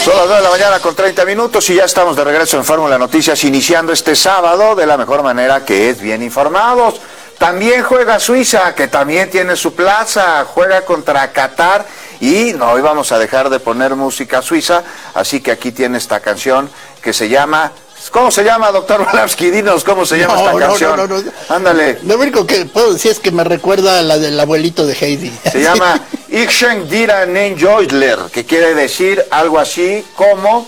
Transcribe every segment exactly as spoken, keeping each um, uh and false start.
Son las nueve de la mañana con treinta minutos y ya estamos de regreso en Fórmula Noticias, iniciando este sábado de la mejor manera, que es bien informados. También juega Suiza, que también tiene su plaza, juega contra Qatar y no íbamos a dejar de poner música suiza, así que aquí tiene esta canción que se llama... ¿Cómo se llama, doctor Volapsky? Dinos cómo se llama no, esta no, canción. No, no, no. Ándale. Lo único que puedo decir es que me recuerda a la del abuelito de Heidi. Se llama Ich schenk dir einen Jodler, que quiere decir algo así como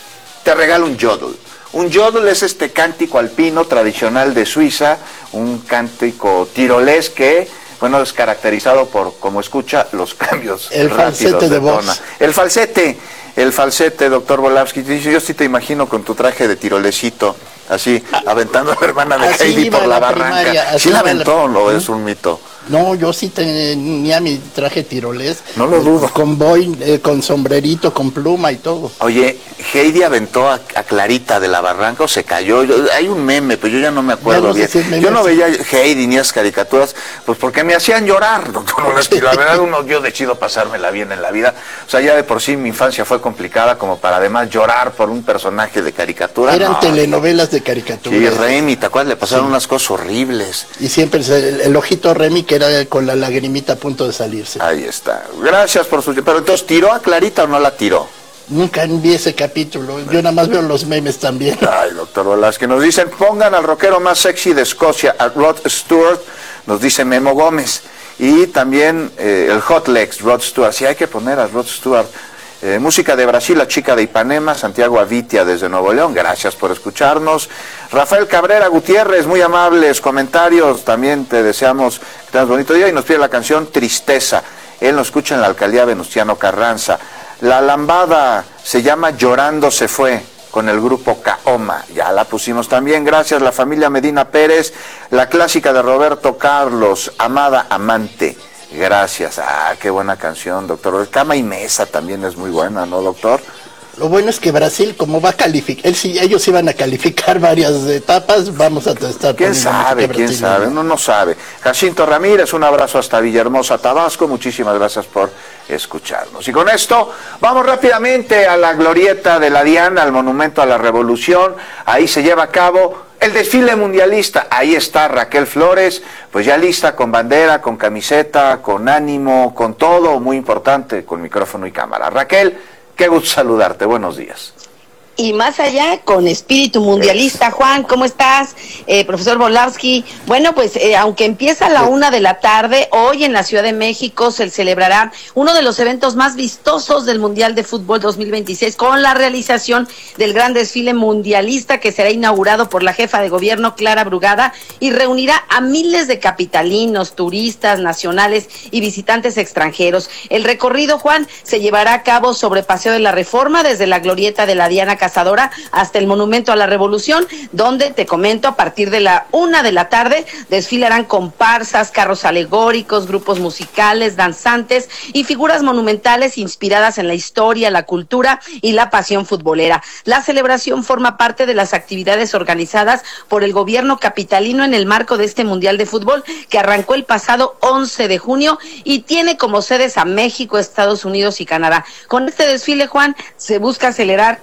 te regalo un jodl. Un jodl es este cántico alpino tradicional de Suiza, un cántico tirolés que, bueno, es caracterizado por, como escucha, los cambios el falsete de, de voz. Tona. El falsete. El falsete, doctor Volapsky, yo sí te imagino con tu traje de tirolecito, así, aventando a la hermana de así Heidi por la, la barranca. Primaria, ¿sí la aventó o no? Es un mito. No, yo sí tenía mi traje tirolés. No lo dudo. Con boy, eh, con sombrerito, con pluma y todo. Oye, Heidi aventó a, a Clarita de la barranca o se cayó. Yo, hay un meme, pero yo ya no me acuerdo no bien. Si meme, yo no sí. veía Heidi ni esas caricaturas, pues porque me hacían llorar, doctor Volapsky. La verdad, uno, yo decido pasármela bien en la vida. O sea, ya de por sí mi infancia fue complicada como para además llorar por un personaje de caricatura. Eran no, telenovelas no. de caricatura. Sí, Remy, ¿te acuerdas? Le pasaron sí. unas cosas horribles. Y siempre el, el ojito Remy que era con la lagrimita a punto de salirse. Ahí está. Gracias por su... Pero entonces, ¿tiró a Clarita o no la tiró? Nunca vi ese capítulo. Yo nada más veo los memes también. Ay, doctor Volapsky, nos dicen, pongan al rockero más sexy de Escocia, a Rod Stewart, nos dice Memo Gómez. Y también eh, el Hot Legs, Rod Stewart. Sí, hay que poner a Rod Stewart. Eh, música de Brasil, La Chica de Ipanema, Santiago Avitia desde Nuevo León, gracias por escucharnos. Rafael Cabrera Gutiérrez, muy amables comentarios, también te deseamos que tengas bonito día y nos pide la canción Tristeza. Él nos escucha en la alcaldía Venustiano Carranza. La lambada se llama Llorando se fue, con el grupo Kaoma, ya la pusimos también, gracias. La familia Medina Pérez, la clásica de Roberto Carlos, Amada Amante. Gracias. Ah, qué buena canción, doctor. Cama y Mesa también es muy buena, ¿no, doctor? Lo bueno es que Brasil, como va a calificar, ellos iban a calificar varias etapas, vamos a estar... ¿Quién sabe? ¿Quién sabe? Uno no sabe. Jacinto Ramírez, un abrazo hasta Villahermosa, Tabasco. Muchísimas gracias por escucharnos. Y con esto, vamos rápidamente a la glorieta de la Diana, al Monumento a la Revolución. Ahí se lleva a cabo el desfile mundialista. Ahí está Raquel Flores, pues ya lista con bandera, con camiseta, con ánimo, con todo, muy importante, con micrófono y cámara. Raquel, qué gusto saludarte, buenos días. Y más allá, con espíritu mundialista. Juan, ¿cómo estás? Eh, profesor Volapsky. Bueno, pues eh, aunque empieza a la una de la tarde, hoy en la Ciudad de México se celebrará uno de los eventos más vistosos del Mundial de Fútbol dos mil veintiséis, con la realización del gran desfile mundialista que será inaugurado por la jefa de gobierno, Clara Brugada, y reunirá a miles de capitalinos, turistas nacionales y visitantes extranjeros. El recorrido, Juan, se llevará a cabo sobre Paseo de la Reforma, desde la glorieta de la Diana Cazadora hasta el Monumento a la Revolución, donde, te comento, a partir de la una de la tarde desfilarán comparsas, carros alegóricos, grupos musicales, danzantes y figuras monumentales inspiradas en la historia, la cultura y la pasión futbolera. La celebración forma parte de las actividades organizadas por el gobierno capitalino en el marco de este Mundial de Fútbol, que arrancó el pasado once de junio y tiene como sedes a México, Estados Unidos y Canadá. Con este desfile, Juan, se busca acelerar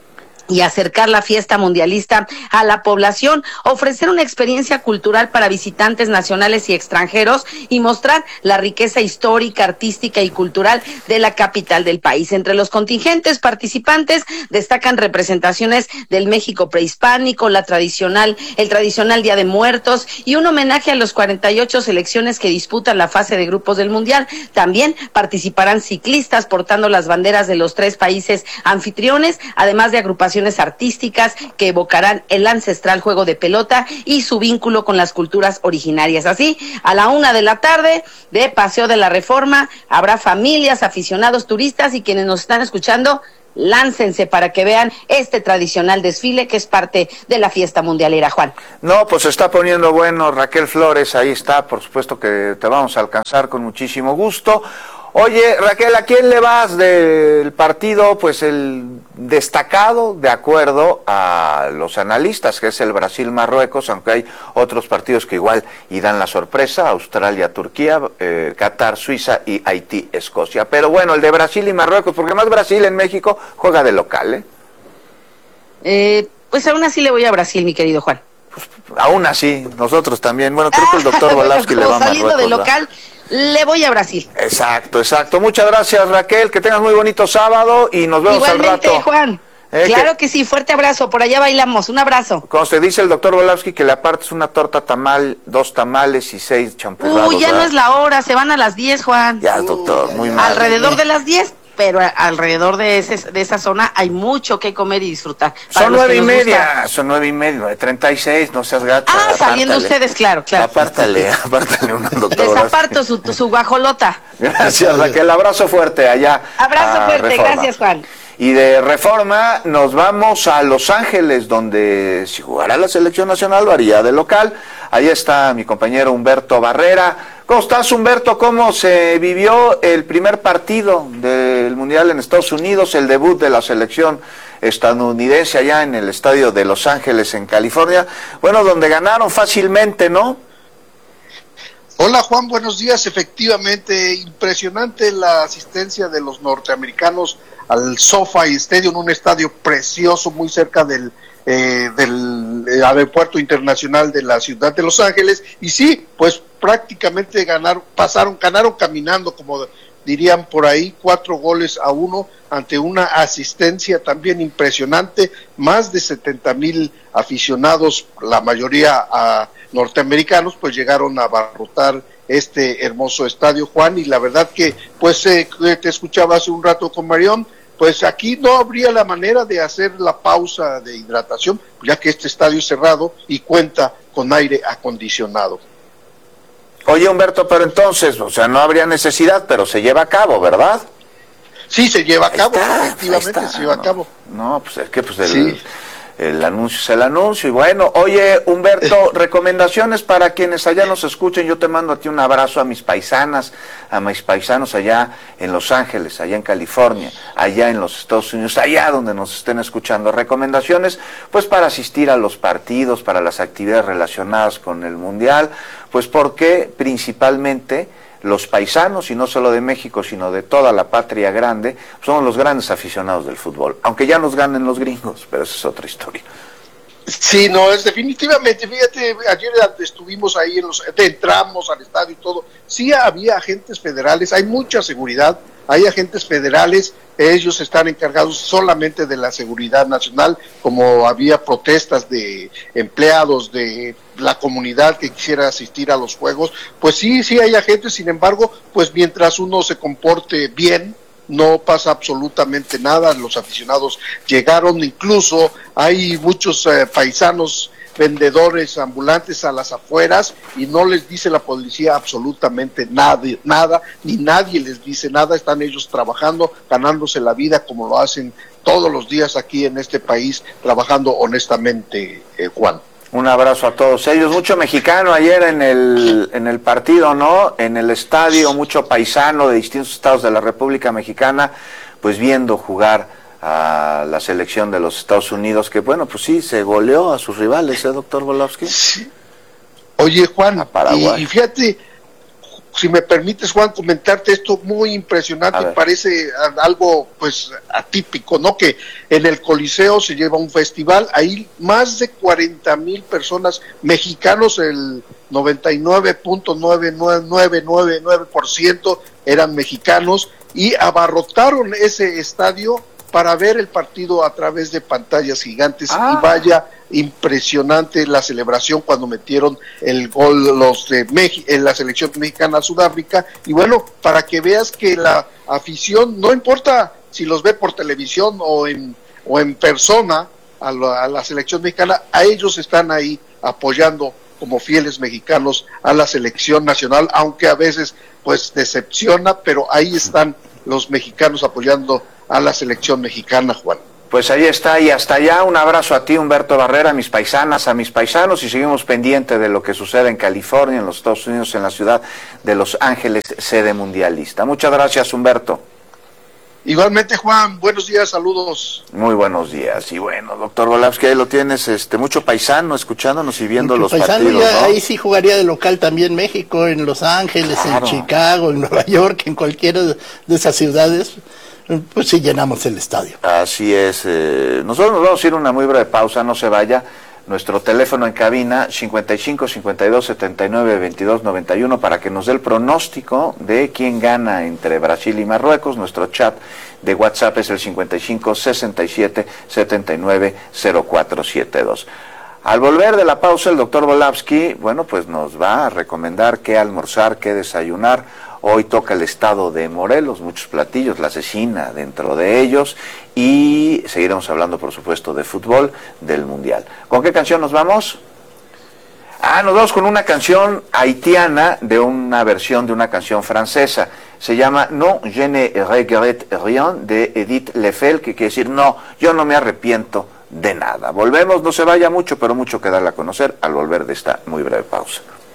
y acercar la fiesta mundialista a la población, ofrecer una experiencia cultural para visitantes nacionales y extranjeros y mostrar la riqueza histórica, artística y cultural de la capital del país. Entre los contingentes participantes destacan representaciones del México prehispánico, la tradicional, el tradicional Día de Muertos y un homenaje a los cuarenta y ocho selecciones que disputan la fase de grupos del Mundial. También participarán ciclistas portando las banderas de los tres países anfitriones, además de agrupaciones artísticas que evocarán el ancestral juego de pelota y su vínculo con las culturas originarias. Así, a la una de la tarde de Paseo de la Reforma, habrá familias, aficionados, turistas y quienes nos están escuchando, láncense para que vean este tradicional desfile que es parte de la fiesta mundialera, Juan. No, pues se está poniendo bueno, Raquel Flores, ahí está, por supuesto que te vamos a alcanzar con muchísimo gusto. Oye, Raquel, ¿a quién le vas del partido? Pues el destacado, de acuerdo a los analistas, que es el Brasil-Marruecos, aunque hay otros partidos que igual y dan la sorpresa, Australia-Turquía, eh, Qatar-Suiza y Haití-Escocia. Pero bueno, el de Brasil y Marruecos, porque más Brasil en México juega de local, ¿eh? Eh, pues aún así le voy a Brasil, mi querido Juan. Pues, aún así, nosotros también. Bueno, creo que el doctor Volávsky le va a Marruecos, saliendo de local, ¿verdad? Le voy a Brasil. Exacto, exacto. Muchas gracias, Raquel, que tengas muy bonito sábado y nos vemos igualmente, al rato. Juan. Eh, claro que... que sí, fuerte abrazo, por allá bailamos, un abrazo. Como se dice el doctor Volávsky, que le apartes una torta tamal, dos tamales y seis champurrados. Uy, ya ¿verdad? No es la hora, se van a las diez, Juan. Ya, doctor, muy mal. Alrededor de las diez, pero alrededor de ese, de esa zona hay mucho que comer y disfrutar. Son nueve y media, gusta. son nueve y media, nueve treinta y seis, no seas gato. Ah, apártale. Saliendo ustedes, claro, claro. Apártale, apártale una doctora. Desaparto su, su guajolota. Gracias, Raquel, abrazo fuerte allá. Abrazo fuerte, Reforma. Gracias, Juan. Y de Reforma nos vamos a Los Ángeles, donde si jugará la selección nacional lo haría de local. Ahí está mi compañero Humberto Barrera. ¿Cómo estás, Humberto? ¿Cómo se vivió el primer partido del Mundial en Estados Unidos, el debut de la selección estadounidense allá en el estadio de Los Ángeles, en California? Bueno, donde ganaron fácilmente, ¿no? Hola, Juan, buenos días. Efectivamente, impresionante la asistencia de los norteamericanos al SoFi Stadium, un estadio precioso muy cerca del eh, del eh, aeropuerto internacional de la ciudad de Los Ángeles. Y sí, pues prácticamente ganaron, pasaron, ganaron caminando, como dirían por ahí, cuatro goles a uno, ante una asistencia también impresionante, más de setenta mil aficionados, la mayoría a norteamericanos, pues llegaron a abarrotar este hermoso estadio, Juan, y la verdad que, pues, eh, te escuchaba hace un rato con Marión, pues aquí no habría la manera de hacer la pausa de hidratación, ya que este estadio es cerrado y cuenta con aire acondicionado. Oye, Humberto, pero entonces, o sea, no habría necesidad, pero se lleva a cabo, ¿verdad? Sí, se lleva a Ahí cabo, está, efectivamente está, se lleva no, a cabo. No, pues es que pues el, Sí. el anuncio es el anuncio. Y bueno, oye, Humberto, recomendaciones para quienes allá nos escuchen. Yo te mando a ti un abrazo, a mis paisanas, a mis paisanos allá en Los Ángeles, allá en California, allá en los Estados Unidos, allá donde nos estén escuchando. Recomendaciones, pues para asistir a los partidos, para las actividades relacionadas con el Mundial, pues porque principalmente los paisanos, y no solo de México, sino de toda la patria grande, somos los grandes aficionados del fútbol, aunque ya nos ganen los gringos, pero esa es otra historia. Sí, no, es definitivamente, fíjate, ayer estuvimos ahí, en los, entramos al estadio y todo, sí había agentes federales, hay mucha seguridad, hay agentes federales, ellos están encargados solamente de la seguridad nacional, como había protestas de empleados de la comunidad que quisiera asistir a los juegos, pues sí, sí hay agentes, sin embargo, pues mientras uno se comporte bien, no pasa absolutamente nada, los aficionados llegaron, incluso hay muchos eh, paisanos vendedores ambulantes a las afueras y no les dice la policía absolutamente nada, nada, ni nadie les dice nada, están ellos trabajando, ganándose la vida como lo hacen todos los días aquí en este país, trabajando honestamente, eh, Juan. Un abrazo a todos ellos, mucho mexicano ayer en el en el partido, ¿no? En el estadio, mucho paisano de distintos estados de la República Mexicana, pues viendo jugar a la selección de los Estados Unidos, que bueno, pues sí, se goleó a sus rivales, ¿eh, doctor Volávsky? Sí. Oye, Juan, y, y fíjate, si me permites, Juan, comentarte esto muy impresionante, parece algo pues atípico, ¿no? Que en el Coliseo se lleva un festival, ahí más de cuarenta mil personas, mexicanos, el noventa y nueve punto nueve nueve nueve nueve nueve por ciento eran mexicanos, y abarrotaron ese estadio para ver el partido a través de pantallas gigantes. Ah. Y vaya impresionante la celebración cuando metieron el gol los de México en la selección mexicana a Sudáfrica. Y bueno, para que veas que la afición, no importa si los ve por televisión o en o en persona a la, a la selección mexicana, a ellos están ahí apoyando como fieles mexicanos a la selección nacional, aunque a veces pues decepciona, pero ahí están los mexicanos apoyando a la selección mexicana, Juan. Pues ahí está, y hasta allá un abrazo a ti, Humberto Barrera, a mis paisanas, a mis paisanos, y seguimos pendientes de lo que sucede en California, en los Estados Unidos, en la ciudad de Los Ángeles, sede mundialista. Muchas gracias, Humberto. Igualmente, Juan, buenos días, saludos. Muy buenos días, y bueno, doctor Volapsky, ahí lo tienes, este, mucho paisano escuchándonos y viendo mucho los partidos, ya, ¿no? Ahí sí jugaría de local también México, en Los Ángeles, claro. En Chicago, en Nueva York, en cualquiera de esas ciudades, pues sí llenamos el estadio. Así es, eh, nosotros nos vamos a ir a una muy breve pausa, no se vaya. Nuestro teléfono en cabina cincuenta y cinco, cincuenta y dos, setenta y nueve, veintidós, noventa y uno para que nos dé el pronóstico de quién gana entre Brasil y Marruecos. Nuestro chat de WhatsApp es el cincuenta y cinco, sesenta y siete, setenta y nueve, cero cuatro setenta y dos. Al volver de la pausa, el doctor Volapsky, bueno, pues nos va a recomendar qué almorzar, qué desayunar. Hoy toca el estado de Morelos, muchos platillos, la cecina dentro de ellos, y seguiremos hablando, por supuesto, de fútbol, del Mundial. ¿Con qué canción nos vamos? Ah, nos vamos con una canción haitiana de una versión de una canción francesa. Se llama No, je ne regrette rien, de Edith Lefel, que quiere decir, no, yo no me arrepiento de nada. Volvemos, no se vaya mucho, pero mucho que darle a conocer al volver de esta muy breve pausa.